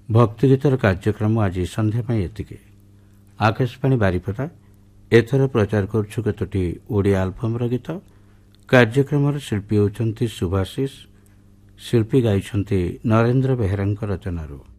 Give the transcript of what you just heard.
ଭକ୍ତିଗୀତର କାର୍ଯ୍ୟକ୍ରମ ଆଜି ସନ୍ଧ୍ୟା ପାଇଁ ଏତିକି। ଆକାଶବାଣୀ ବାରିପଦା ଏଥର ପ୍ରଚାର କରୁଛୁ କେତୋଟି ଓଡ଼ିଆ ଆଲବମ୍ର ଗୀତ। କାର୍ଯ୍ୟକ୍ରମର ଶିଳ୍ପୀ ହେଉଛନ୍ତି ସୁଭାଶିଷ। ଶିଳ୍ପୀ ଗାଇଛନ୍ତି ନରେନ୍ଦ୍ର ବେହେରାଙ୍କ ରଚନାରୁ।